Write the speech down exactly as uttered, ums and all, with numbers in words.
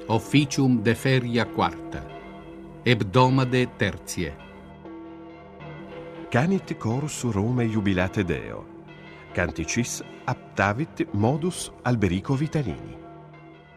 officium de feria quarta, hebdomade tertie. Canit corus Rome jubilate Deo, canticis aptavit modus Alberico Vitalini.